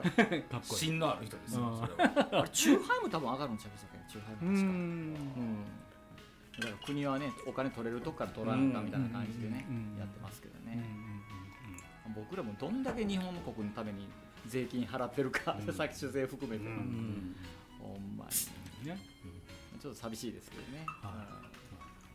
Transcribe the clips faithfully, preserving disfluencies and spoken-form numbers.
かっこいい芯のある人ですよ。それはあれチューハイも多分上がるんちゃいましたっけ？チューハイも確か。 うんうんだから国はねお金取れるとこから取らなかみたいな感じでねうんやってますけどね、 うんうんうん僕らもどんだけ日本国のために税金払ってるか、うん、さっき酒税含めて、うん、ほんまに、ね、ちょっと寂しいですけどね、 はい、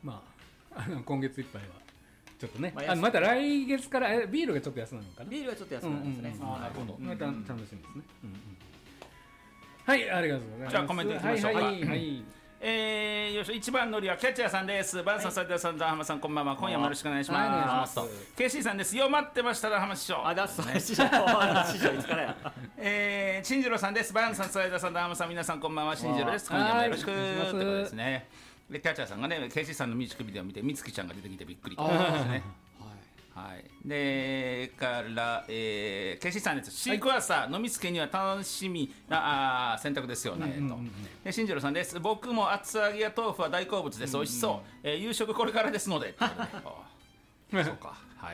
まあ、あの今月いっぱいはちょっとね、 まあ、 あのまた来月からビールがちょっと安なのかな。 ビールがちょっと安くなるんですね、 うんうん、 あなるほど、 また楽しみですね、うんうん、はいありがとうございます。 じゃあコメントいきましょうか。 はいはいはい、 えー、よいしょ、一番乗りはキャッチャーさんです。バンさん、斉藤さん、ダーハマさん、こんばんは。今夜もよろしくお願いします。ケーシー さんです。よ、待ってました、ダーハマ師匠。 あ、だす、師匠、師匠、いつからや。 えー、新次郎さんです。バンさん、斉藤さん、ダーハマさん、皆さん、こんばんは。新次郎です。今夜もよろしく。ということですね。で、キャッチャーさんがね、ケーシー さんのミュージックビデオを見て、みつきちゃんが出てきてびっくりですね。はい、でから、えー、ケーシーさんです。シークワーサー、飲みつけには楽しみなあ選択ですよね、うんうんうん、とで新次郎さんです。僕も厚揚げや豆腐は大好物です、美味しそう、えー、夕食これからですのでそうか、はい、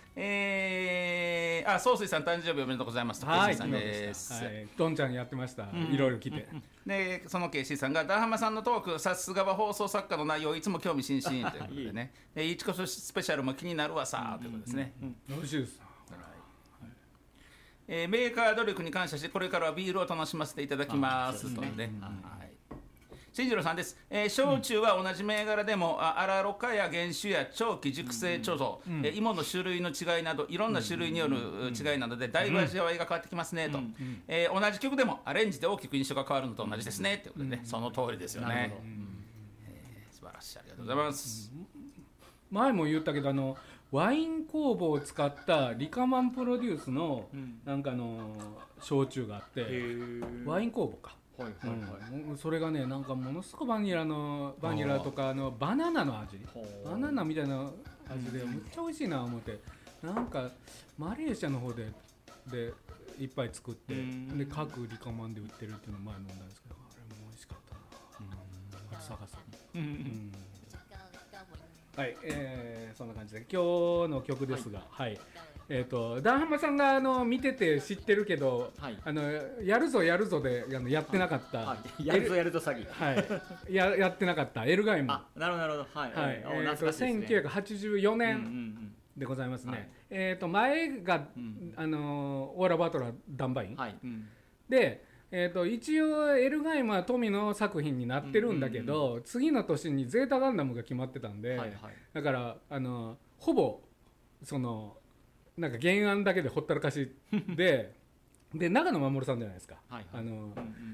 えー、あ、総帥さん誕生日おめでとうございますと、 はい、 ケーシー さんです、 はい、どんちゃんやってました、うん、いろいろ来て、 でその ケーシー さんがダーハマさんのトーク、さすがは放送作家の内容いつも興味津々ということでねでいちこそスペシャルも気になるわさ、うん、ということですね、 うんうん、よろしいです、はいえー、メーカー努力に感謝してこれからはビールを楽しませていただきますとね、新次郎さんです、えー、焼酎は同じ銘柄でも、うん、あらろ過や原酒や長期熟成貯蔵、うん、えー、芋の種類の違いなどいろんな種類による違いなどでだいぶ味わいが変わってきますねと、うん、えー、同じ曲でもアレンジで大きく印象が変わるのと同じですねということでね、うん、その通りですよね、うん、えー、素晴らしい、ありがとうございます、うん、 前も言ったけどあのワイン工房を使ったリカマンプロデュースの、うん、なんかの焼酎があってワイン工房か、はいはいはい、うん、それがねなんかものすごくバニラのバニラとかのバナナの味バナナみたいな味でめっちゃ美味しいな思ってなんかマレーシアの方ででいっぱい作ってで各リカマンで売ってるっていうのを前飲んだんですけどあれも美味しかったな、うん、あれ探そう、うんうん、はい、えー、そんな感じで今日の曲ですが、はいはい、えーと、ダーハマさんがあの見てて知ってるけど、はい、あのやるぞやるぞであのやってなかった、 はい、やるぞやるぞ詐欺、 はい、や, やってなかったエルガイム、 あ、なるほどなるほど、はい、 はい、えーと、せんきゅうひゃくはちじゅうよねんでございますね、はい、えーと前が、うん、あのオーラバトラダンバイン、はい、うん、でえー、と一応エルガイムは富の作品になってるんだけど、うんうんうん、次の年にゼータガンダムが決まってたんで、はいはい、だからあのほぼそのなんか原案だけでほったらかしでで長野守さんじゃないですか、はいはい、あの、うんうん、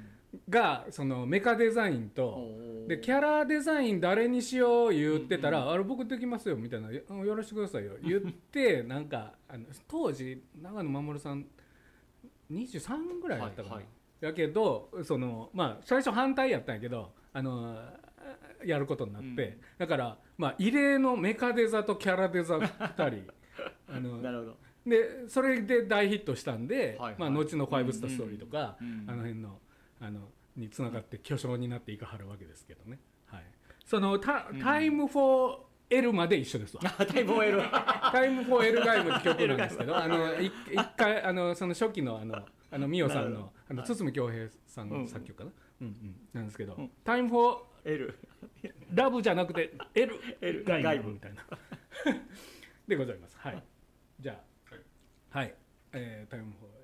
がそのメカデザインとでキャラデザイン誰にしよう言ってたら、うんうん、あれ僕できますよみたいなよろしてくださいよ言ってなんかあの当時長野守さんにじゅうさんぐらいだったかな、はいはい、やけどその、まあ、最初反対やったんやけどあのやることになって、うん、だから、まあ、異例のメカデザとキャラデザふたりあのなるほどでそれで大ヒットしたんで、はいはい、まあ、後のファイブスターストーリーとか、うんうん、あの辺の、あのにつながって巨匠になっていかはるわけですけどね、はい、そのタ、タイムフォーエルまで一緒ですわ。 タイムフォーエルタイムフォーエルガイムって曲なんですけどあの一回あのその初期のあのあのミオさんのあの堤恭平さんの作曲かな、うんうんうん、なんですけど、うん、タイムフォーエルラブじゃなくて L, L ガイムみたいなでございます。はい、じゃあはい、はい、えー、タイムフォー